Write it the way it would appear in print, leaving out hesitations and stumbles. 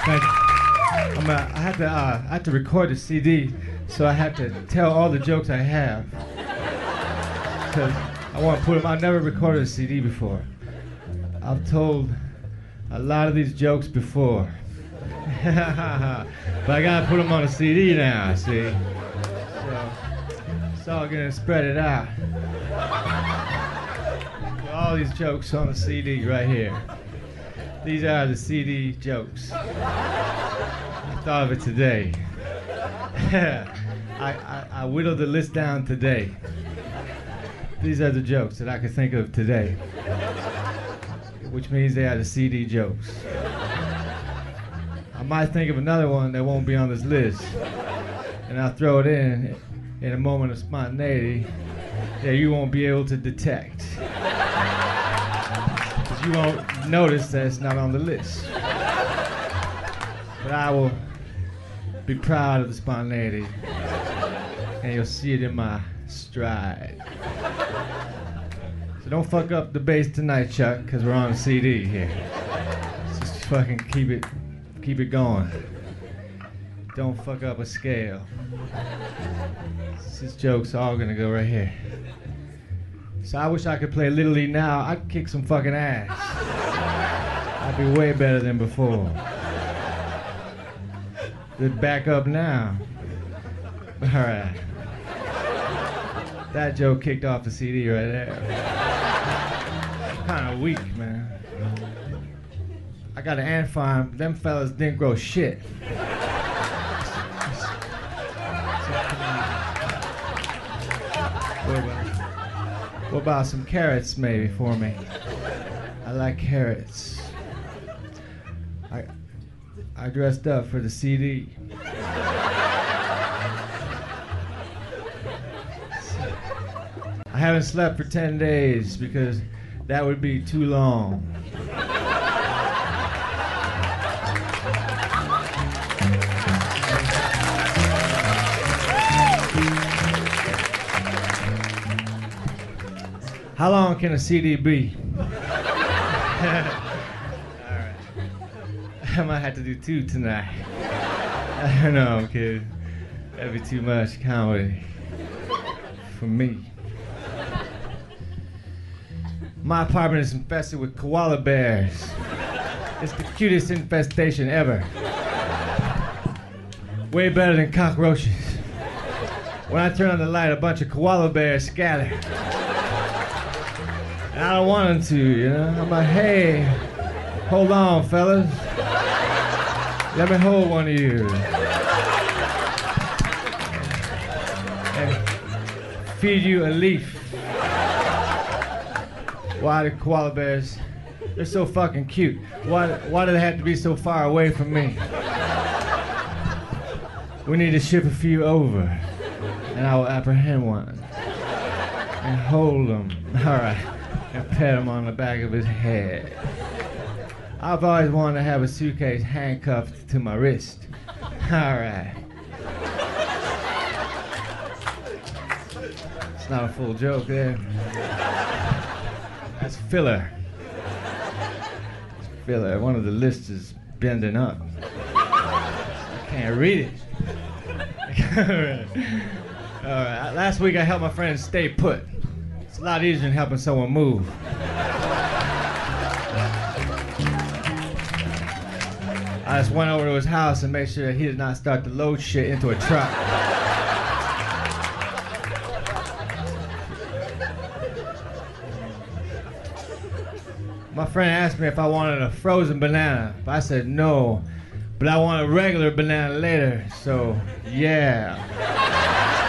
Thank you. I had to record the CD, so I had to tell all the jokes I have. Because I want to put them. I never recorded a CD before. I've told a lot of these jokes before. But I gotta put them on a CD now, see? So I'm gonna spread it out. Put all these jokes on a CD right here. These are the CD jokes. I thought of it today. I whittled the list down today. These are the jokes that I could think of today. Which means they are the CD jokes. I might think of another one that won't be on this list. And I'll throw it in a moment of spontaneity that you won't be able to detect. Because you won't notice that it's not on the list. But I will be proud of the spontaneity. And you'll see it in my stride. So don't fuck up the bass tonight, Chuck, because we're on a CD here. Just fucking keep it going. Don't fuck up a scale. This joke's all gonna go right here. So I wish I could play Little League now. I'd kick some fucking ass. I'd be way better than before. Good back up now. Alright. That joke kicked off the CD right there. Kinda weak, man. I got an ant farm. Them fellas didn't grow shit. What about some carrots maybe for me? I like carrots. I dressed up for the CD. I haven't slept for 10 days because that would be too long. How long can a CD be? Alright. I might have to do 2 tonight. I don't know, I'm kidding. That'd be too much comedy for me. My apartment is infested with koala bears. It's the cutest infestation ever. Way better than cockroaches. When I turn on the light, a bunch of koala bears scatter. And I don't want them to, you know? I'm like, hey, hold on, fellas. Let me hold one of you. And feed you a leaf. Why the koala bears? They're so fucking cute. Why do they have to be so far away from me? We need to ship a few over, and I will apprehend one and hold them. All right. And pet him on the back of his head. I've always wanted to have a suitcase handcuffed to my wrist. All right. It's not a full joke there. That's filler. It's filler. One of the lists is bending up. I can't read it. All right. Last week I helped my friend stay put. It's a lot easier than helping someone move. I just went over to his house and made sure that he did not start to load shit into a truck. My friend asked me if I wanted a frozen banana, but I said no, but I want a regular banana later, so yeah.